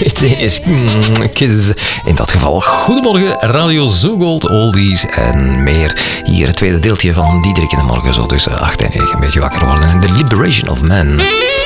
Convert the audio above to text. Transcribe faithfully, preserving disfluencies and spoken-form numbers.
Het is Kiss. In dat geval, goedemorgen, Radio Zoogold, oldies en meer. Hier het tweede deeltje van Diederik in de morgen, zo tussen acht en negen. Een beetje wakker worden. The Liberation of Man.